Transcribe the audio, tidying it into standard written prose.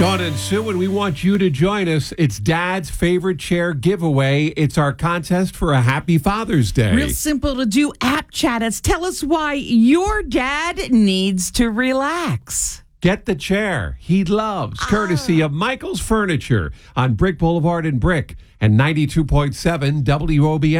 Dawn and Sue, and we want you to join us. It's Dad's Favorite Chair giveaway. It's our contest for a happy Father's Day. Real simple to do. App chat us. Tell us why your dad needs to relax. Get the chair he loves, courtesy of Michael's Furniture on Brick Boulevard in Brick and 92.7 WOBN.